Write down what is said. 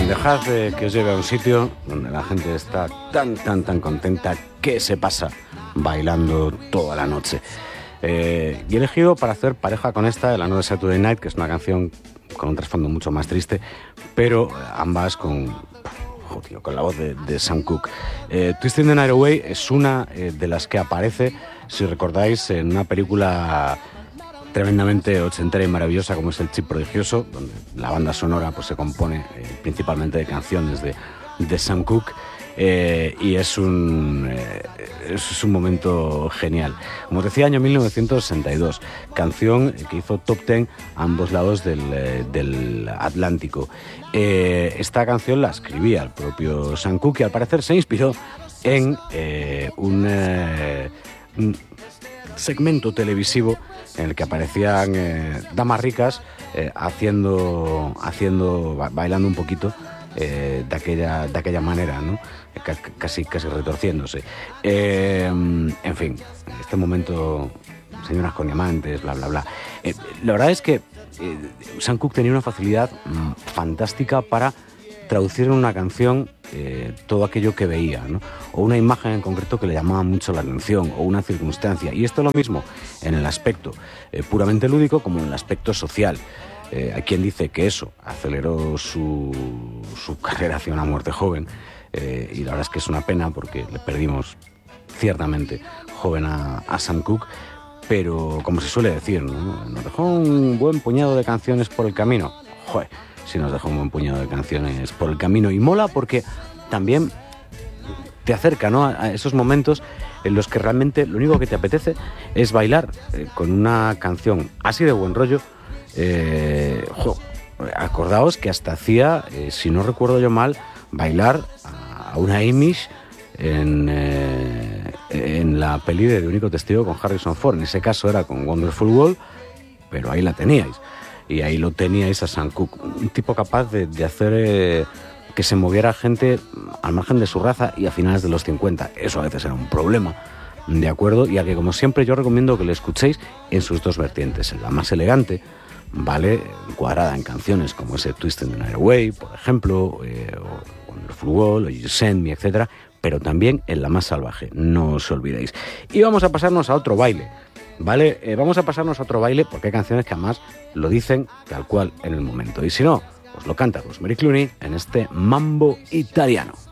Dejad que os lleve a un sitio donde la gente está tan contenta que se pasa bailando toda la noche. Y he elegido para hacer pareja con esta el Another Saturday Night, que es una canción con un trasfondo mucho más triste, pero ambas con la voz de Sam Cooke. Twisting the Night Away es una de las que aparece, si recordáis, en una película tremendamente ochentera y maravillosa como es El Chip Prodigioso, donde la banda sonora pues se compone principalmente de canciones de Sam Cooke, y es un momento genial. Como os decía, año 1962, canción que hizo top 10 a ambos lados del Atlántico. Esta canción la escribía el propio Sam Cooke y al parecer se inspiró en un segmento televisivo en el que aparecían damas ricas bailando un poquito de aquella manera, ¿no? Casi retorciéndose. En fin, este momento, señoras con diamantes, bla, bla, bla. La verdad es que Sam Cooke tenía una facilidad fantástica para traducir en una canción todo aquello que veía, ¿no? O una imagen en concreto que le llamaba mucho la atención, o una circunstancia. Y esto es lo mismo en el aspecto puramente lúdico como en el aspecto social. Hay quien dice que eso aceleró su carrera hacia una muerte joven, y la verdad es que es una pena porque le perdimos ciertamente joven a Sam Cooke, pero como se suele decir, ¿no? Nos dejó un buen puñado de canciones por el camino. Joder, si nos dejó un buen puñado de canciones por el camino, y mola porque también te acerca, ¿no?, a esos momentos en los que realmente lo único que te apetece es bailar con una canción así de buen rollo. Acordaos que hasta hacía, si no recuerdo yo mal, bailar a una Amish en la peli de Único Testigo con Harrison Ford. En ese caso era con Wonderful World, pero ahí la teníais. Y ahí lo teníais a Sam Cooke, un tipo capaz de hacer que se moviera gente al margen de su raza y a finales de los 50. Eso a veces era un problema, ¿de acuerdo? Y a que, como siempre, yo recomiendo que lo escuchéis en sus dos vertientes. En la más elegante, ¿vale?, encuadrada en canciones como ese Twisting the Night Away, por ejemplo, o Wonderful World, o You Send Me, etc., pero también en la más salvaje, no os olvidéis. Y vamos a pasarnos a otro baile, ¿vale? Vamos a pasarnos a otro baile porque hay canciones que además lo dicen tal cual en el momento. Y si no, os lo canta Rosemary Clooney en este Mambo Italiano.